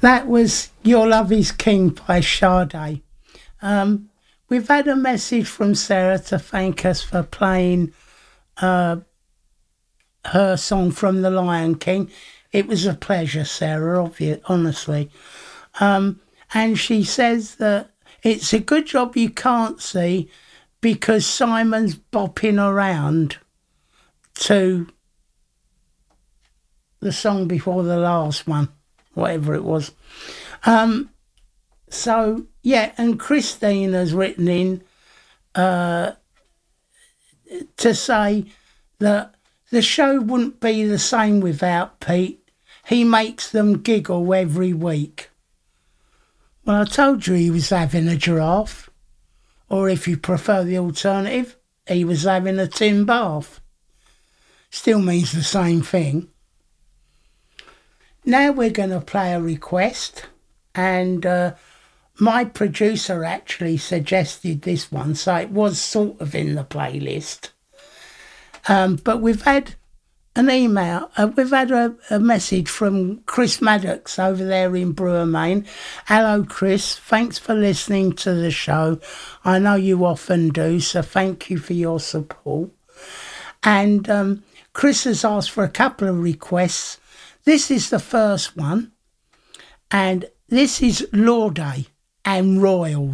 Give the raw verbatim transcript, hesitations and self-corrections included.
That was Your Love is King by Sade. Um, we've had a message from Sarah to thank us for playing uh, her song from The Lion King. It was a pleasure, Sarah, obvious, honestly. Um, and she says that it's a good job you can't see because Simon's bopping around to the song before the last one, whatever it was. Um, so, yeah, and Christine has written in uh, to say that the show wouldn't be the same without Pete. He makes them giggle every week. Well, I told you he was having a giraffe. Or if you prefer the alternative, he was having a tin bath. Still means the same thing. Now we're going to play a request. And uh, my producer actually suggested this one, so it was sort of in the playlist. Um, but we've had an email, uh, we've had a, a message from Chris Maddox over there in Brewermain. Hello, Chris. Thanks for listening to the show. I know you often do, so thank you for your support. And um, Chris has asked for a couple of requests. This is the first one, and this is Lorde and Royals.